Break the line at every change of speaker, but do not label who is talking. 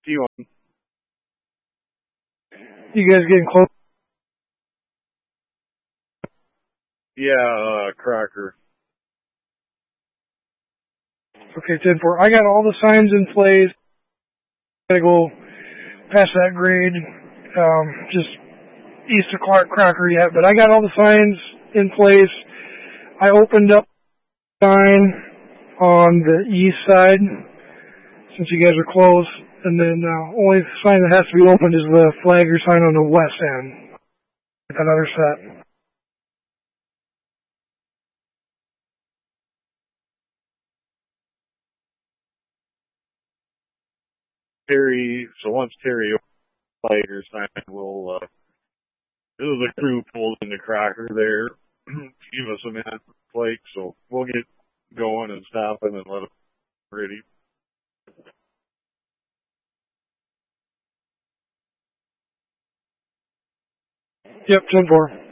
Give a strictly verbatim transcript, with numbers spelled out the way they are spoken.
See you on.
You guys getting close?
Yeah, uh, Cracker.
Okay, ten four. I got all the signs in place. Gotta go past that grade, um, just east of Clark Cracker yet, but I got all the signs in place. I opened up the sign on the east side since you guys are close, and then uh, only sign that has to be opened is the flagger sign on the west end. Another set.
Terry, so once Terry Flagger sign, we'll, uh, the crew pulled into Cracker there, give us a minute flake, so we'll get going and stopping and let them ready.
Yep, ten four.